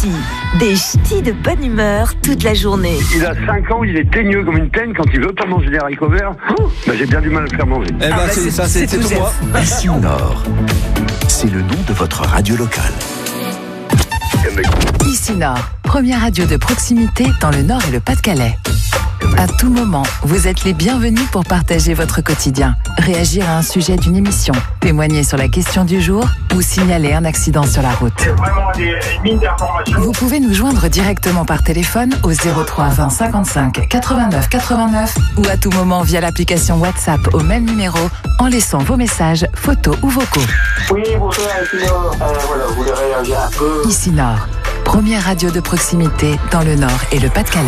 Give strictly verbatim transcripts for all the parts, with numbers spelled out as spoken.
Ici, des ch'tis de bonne humeur toute la journée. Il a cinq ans, il est teigneux comme une teigne. Quand il veut pas manger des haricots verts, oh, bah j'ai bien du mal à le faire manger. Eh ben, Ah bah, c'est, c'est- ça, c'est, c'est c'est tout tout moi. Ici au Nord, c'est le nom de votre radio locale. Ici Nord, première radio de proximité dans le Nord et le Pas-de-Calais. À tout moment, vous êtes les bienvenus pour partager votre quotidien, réagir à un sujet d'une émission, témoigner sur la question du jour ou signaler un accident sur la route. Vraiment des mines d'informations. Vous pouvez nous joindre directement par téléphone au zéro trois vingt cinquante-cinq quatre-vingt-neuf quatre-vingt-neuf ou à tout moment via l'application WhatsApp au même numéro en laissant vos messages, photos ou vocaux. Oui, bonjour, ici Nord. Euh, voilà, vous voulez réagir un peu. Ici Nord, première radio de proximité dans le Nord et le Pas-de-Calais.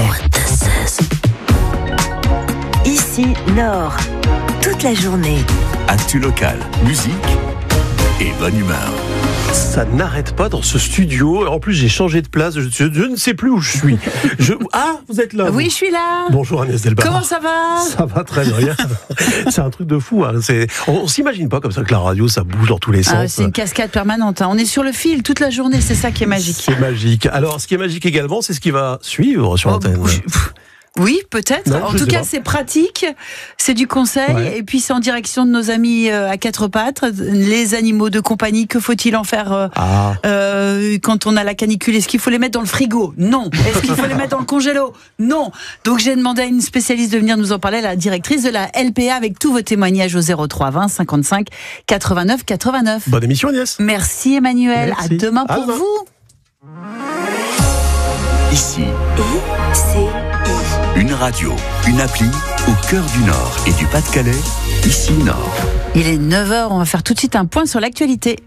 Ici, Nord, toute la journée. Actu locale, musique et bonne humeur. Ça n'arrête pas dans ce studio. En plus, j'ai changé de place. Je, je- je ne sais plus où je suis. Je, ah, vous êtes là. Oui, vous. je suis là. Bonjour Agnès Delbar. Comment ça va? Ça va très bien. C'est un truc de fou. Hein. C'est, on, on s'imagine pas comme ça que la radio, ça bouge dans tous les sens. Ah, c'est une cascade permanente. hein. On est sur le fil toute la journée, c'est ça qui est magique. C'est magique. Alors, ce qui est magique également, c'est ce qui va suivre sur Oh, l'antenne. je- pff, Oui, peut-être. Non, En je tout sais cas, pas. c'est pratique, c'est du conseil, Ouais. et puis c'est en direction de nos amis euh, à quatre pattes, les animaux de compagnie. Que faut-il en faire euh, Ah. euh, quand on a la canicule? Est-ce qu'il faut les mettre dans le frigo? Non. Est-ce qu'il faut les mettre dans le congélo? Non. Donc j'ai demandé à une spécialiste de venir nous en parler, la directrice de la L P A, avec tous vos témoignages au zéro trois vingt cinquante-cinq quatre-vingt-neuf quatre-vingt-neuf. Bonne émission, Agnès. Merci Emmanuel. Merci. À demain À pour demain. vous. Ici, I, C, I. une radio, une appli au cœur du Nord et du Pas-de-Calais. Ici Nord. Il est neuf heures, on va faire tout de suite un point sur l'actualité.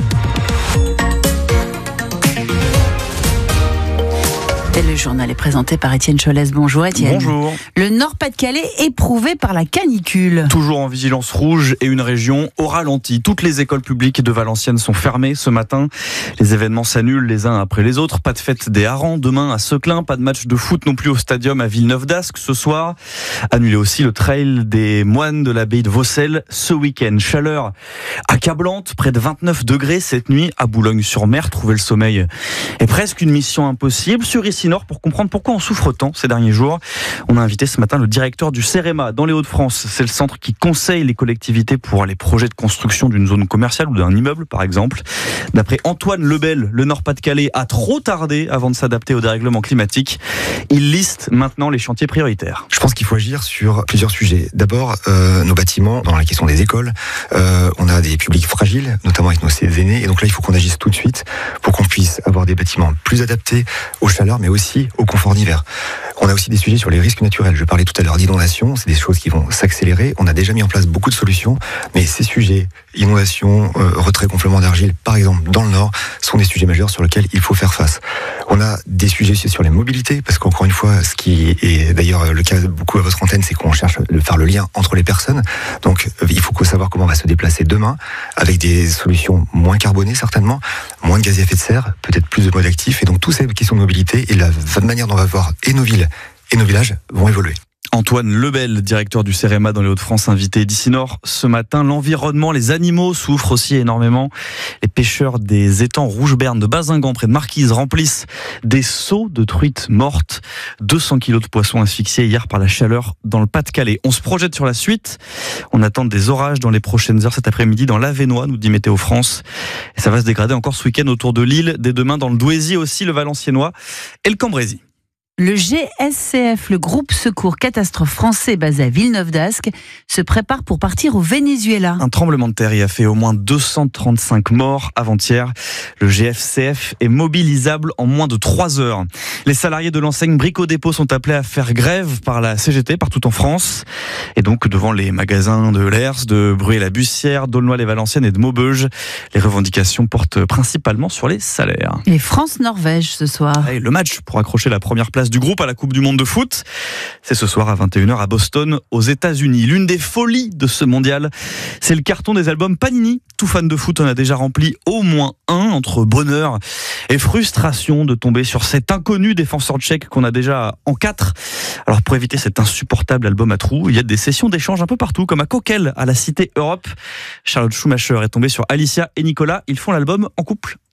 Et le journal est présenté par Étienne Cholès. Bonjour Étienne. Bonjour. Le Nord-Pas-de-Calais éprouvé par la canicule. Toujours en vigilance rouge et une région au ralenti. Toutes les écoles publiques de Valenciennes sont fermées ce matin. Les événements s'annulent les uns après les autres. Pas de fête des harengs demain à Seclin. Pas de match de foot non plus au stadium à Villeneuve-d'Ascq ce soir. Annulé aussi le trail des moines de l'abbaye de Vaucelles ce week-end. Chaleur accablante, près de vingt-neuf degrés cette nuit à Boulogne-sur-Mer. Trouver le sommeil est presque une mission impossible. Sur Ici Nord, pour comprendre pourquoi on souffre tant ces derniers jours, on a invité ce matin le directeur du CEREMA dans les Hauts-de-France. C'est le centre qui conseille les collectivités pour les projets de construction d'une zone commerciale ou d'un immeuble, par exemple. D'après Antoine Lebel, le Nord-Pas-de-Calais a trop tardé avant de s'adapter au dérèglement climatique. Il liste maintenant les chantiers prioritaires. Je pense qu'il faut agir sur plusieurs sujets. D'abord, euh, nos bâtiments, dans la question des écoles, euh, on a des publics fragiles, notamment avec nos aînés, et donc là, il faut qu'on agisse tout de suite pour qu'on puisse avoir des bâtiments plus adaptés aux chaleurs, mais aussi au confort d'hiver. On a aussi des sujets sur les risques naturels. Je parlais tout à l'heure d'inondation, c'est des choses qui vont s'accélérer. On a déjà mis en place beaucoup de solutions, mais ces sujets, inondation, euh, retrait gonflement d'argile, par exemple, dans le Nord, sont des sujets majeurs sur lesquels il faut faire face. On a des sujets aussi sur les mobilités, parce qu'encore une fois, ce qui est d'ailleurs le cas beaucoup à votre antenne, c'est qu'on cherche à faire le lien entre les personnes. Donc, il faut savoir comment on va se déplacer demain, avec des solutions moins carbonées certainement, moins de gaz à effet de serre, peut-être plus de modes actifs, et donc toutes ces questions de mobilité et la manière dont on va voir et nos villes et nos villages vont évoluer. Antoine Lebel, directeur du CEREMA dans les Hauts-de-France, invité d'Ici Nord ce matin. L'environnement, les animaux souffrent aussi énormément. Les pêcheurs des étangs Rouge-Berne de Bazingan, près de Marquise, remplissent des seaux de truites mortes. deux cents kilos de poissons asphyxiés hier par la chaleur dans le Pas-de-Calais. On se projette sur la suite. On attend des orages dans les prochaines heures cet après-midi dans l'Avesnois, nous dit Météo France. Et ça va se dégrader encore ce week-end autour de Lille. Dès demain dans le Douaisis aussi, le Valenciennois et le Cambrésis. Le G S C F, le groupe secours catastrophe français basé à Villeneuve-d'Ascq, se prépare pour partir au Venezuela. Un tremblement de terre y a fait au moins deux cent trente-cinq morts avant-hier. Le G F C F est mobilisable en moins de trois heures. Les salariés de l'enseigne Brico Dépôt sont appelés à faire grève par la C G T partout en France. Et donc devant les magasins de Lers, de Bruay-la-Bussière, d'Aulnoy-les-Valenciennes et de Maubeuge, les revendications portent principalement sur les salaires. Et France-Norvège ce soir. Et le match pour accrocher la première place du groupe à la Coupe du Monde de foot, c'est ce soir à vingt et une heures à Boston, aux États-Unis. L'une des folies de ce mondial, c'est le carton des albums Panini. Tout fan de foot en a déjà rempli au moins un, entre bonheur et frustration de tomber sur cet inconnu défenseur tchèque qu'on a déjà en quatre. Alors pour éviter cet insupportable album à trous, il y a des sessions d'échange un peu partout, comme à Coquel, à la Cité Europe. Charlotte Schumacher est tombée sur Alicia et Nicolas. Ils font l'album en couple.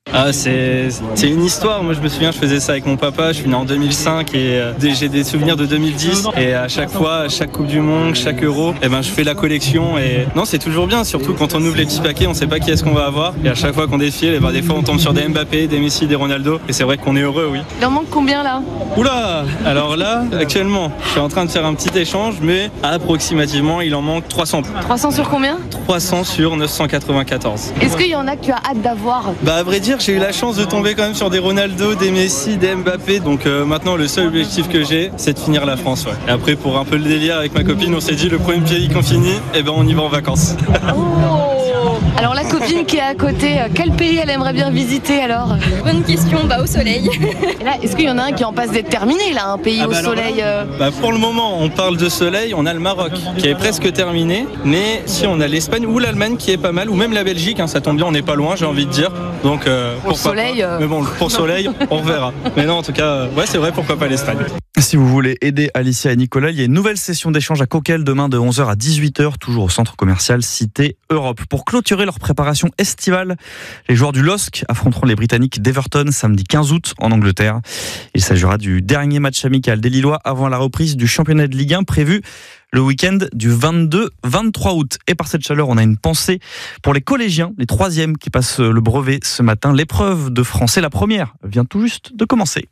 Ah, c'est, c'est une histoire. Moi, je me souviens, je faisais ça avec mon papa. Je suis né en deux mille cinq et euh, j'ai des souvenirs de deux mille dix. Et à chaque fois, à chaque Coupe du Monde, chaque Euro, eh ben, je fais la collection. Et non, c'est toujours bien. Surtout quand on ouvre les petits paquets, on sait pas qui est-ce qu'on va avoir. Et à chaque fois qu'on défile, eh ben, des fois, on tombe sur des Mbappé, des Messi, des Ronaldo. Et c'est vrai qu'on est heureux, oui. Il en manque combien là? Oula! Alors là, actuellement, je suis en train de faire un petit échange, mais approximativement, il en manque trois cents. trois cents sur combien? trois cents sur neuf cent quatre-vingt-quatorze. Est-ce qu'il y en a que tu as hâte d'avoir? Bah, à vrai dire, j'ai eu la chance de tomber quand même sur des Ronaldo, des Messi, des Mbappé. Donc euh, maintenant, le seul objectif que j'ai, c'est de finir la France. Ouais. Et après, pour un peu le délire avec ma copine, on s'est dit le premier pays qu'on finit, et ben on y va en vacances. Oh. Alors la copine qui est à côté, quel pays elle aimerait bien visiter alors? Bonne question, bah au soleil. Et là, est-ce qu'il y en a un qui est en passe d'être terminé là, un pays ah bah au soleil là, euh... bah Pour le moment, on parle de soleil, on a le Maroc qui est presque terminé, mais si on a l'Espagne ou l'Allemagne qui est pas mal, ou même la Belgique, hein, ça tombe bien, on n'est pas loin, j'ai envie de dire. Donc euh, pour soleil, euh... mais bon, pour soleil, on verra. Mais non, en tout cas, ouais, c'est vrai, pourquoi pas l'Espagne. Si vous voulez aider Alicia et Nicolas, il y a une nouvelle session d'échange à Coquel demain de onze heures à dix-huit heures, toujours au centre commercial Cité Europe. Pour clôturer leur préparation estivale, les joueurs du L O S C affronteront les Britanniques d'Everton samedi quinze août en Angleterre. Il s'agira du dernier match amical des Lillois avant la reprise du championnat de Ligue un prévu le week-end du vingt-deux vingt-trois août. Et par cette chaleur, on a une pensée pour les collégiens, les troisièmes qui passent le brevet ce matin. L'épreuve de français, la première, vient tout juste de commencer.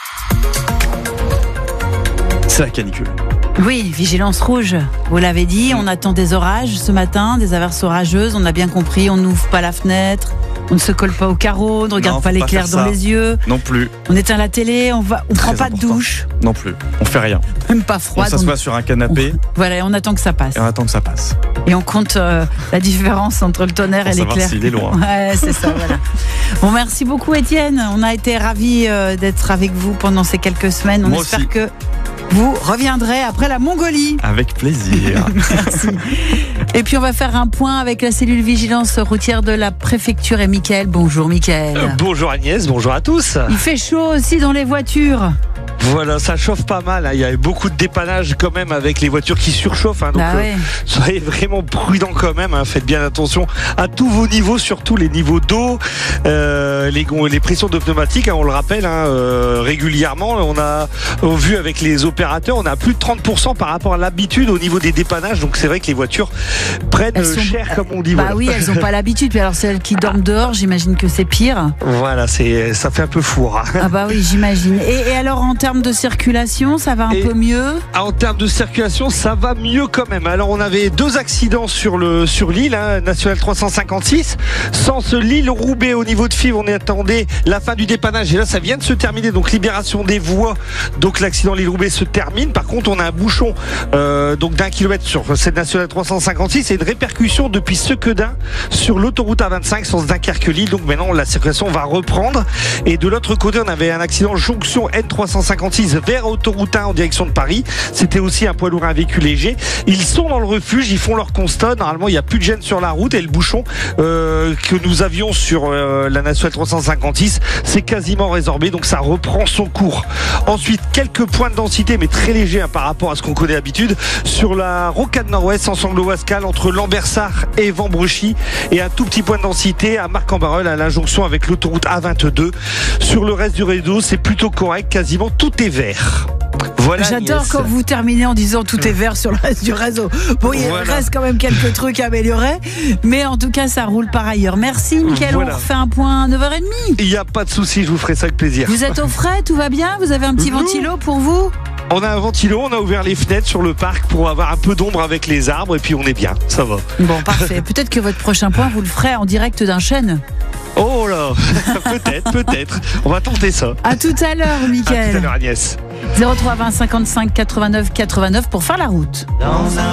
C'est la canicule. Oui, vigilance rouge. Vous l'avez dit, on attend des orages ce matin, des averses orageuses. On a bien compris, on n'ouvre pas la fenêtre, on ne se colle pas au carreau, on ne regarde non, pas l'éclair dans les yeux. Non plus. On éteint la télé, on va, on prend pas important. de douche. Non plus. On fait rien. Même pas froid. On s'assoit sur un canapé. On, voilà, on attend que ça passe. Et on attend que ça passe. Et on compte euh, la différence entre le tonnerre pour et l'éclair. S'il est loin. Ouais, c'est ça. Voilà. Bon, merci beaucoup, Étienne. On a été ravis euh, d'être avec vous pendant ces quelques semaines. On Moi espère aussi. que vous reviendrez après la Mongolie. Avec plaisir. Merci. Et puis on va faire un point avec la cellule vigilance routière de la préfecture et Mickaël. Bonjour Mickaël. Euh, bonjour Agnès, bonjour à tous. Il fait chaud aussi dans les voitures. Voilà, ça chauffe pas mal. Hein. Il y a beaucoup de dépannage quand même avec les voitures qui surchauffent. Hein. Donc, bah ouais. euh, soyez vraiment prudents quand même. Hein. Faites bien attention à tous vos niveaux, surtout les niveaux d'eau, euh, les, les pressions de pneumatiques. Hein, on le rappelle hein, euh, régulièrement. On a vu avec les opérateurs, on a plus de trente pour cent par rapport à l'habitude au niveau des dépannages. Donc c'est vrai que les voitures prennent sont... cher, comme on dit. Bah voilà. oui, elles n'ont pas l'habitude. Puis alors celles qui dorment dehors, j'imagine que c'est pire. Voilà, c'est ça fait un peu four. Hein. Ah bah oui, j'imagine. Et, et alors en termes de circulation, ça va un et peu mieux? En termes de circulation, ça va mieux quand même. Alors on avait deux accidents sur le sur l'île, hein, nationale trois cent cinquante-six. Sens Lille-Roubaix au niveau de Fives, on attendait la fin du dépannage et là ça vient de se terminer. Donc libération des voies. Donc l'accident Lille-Roubaix se termine. Par contre, on a un bouchon euh, donc d'un kilomètre sur cette nationale trois cent cinquante-six et une répercussion depuis Sequedin sur l'autoroute A vingt-cinq sens Dunkerque-Lille. Donc maintenant la circulation va reprendre. Et de l'autre côté, on avait un accident jonction N trois cent cinquante-six vers autoroute un en direction de Paris. C'était aussi un poids lourd, un véhicule léger. Ils sont dans le refuge, ils font leur constat. Normalement, il n'y a plus de gêne sur la route et le bouchon euh, que nous avions sur euh, la nationale trois cent cinquante-six, c'est quasiment résorbé. Donc ça reprend son cours. Ensuite, quelques points de densité, mais très légers hein, par rapport à ce qu'on connaît d'habitude. Sur la rocade nord-ouest, en Anglo-Wascal, entre Lambersart et Vambrechy. Et un tout petit point de densité à Marc-en-Barœul, à l'injonction avec l'autoroute A vingt-deux. Sur le reste du réseau, c'est plutôt correct. Quasiment tout est vert. Voilà, j'adore Agnès. Quand vous terminez en disant tout est vert sur le reste du réseau. Bon, il voilà. reste quand même quelques trucs à améliorer, mais en tout cas, ça roule par ailleurs. Merci, Mickaël. Voilà. On refait un point à neuf heures trente. Il n'y a pas de souci, je vous ferai ça avec plaisir. Vous êtes au frais, tout va bien? Vous avez un petit nous, ventilo pour vous? On a un ventilo, on a ouvert les fenêtres sur le parc pour avoir un peu d'ombre avec les arbres, et puis on est bien, ça va. Bon, parfait. Peut-être que votre prochain point, vous le ferez en direct d'un chêne. Oh là, peut-être, peut-être. On va tenter ça. À tout à l'heure, Mickaël. À tout à l'heure, Agnès. zéro trois vingt cinquante-cinq quatre-vingt-neuf quatre-vingt-neuf pour faire la route. Dans un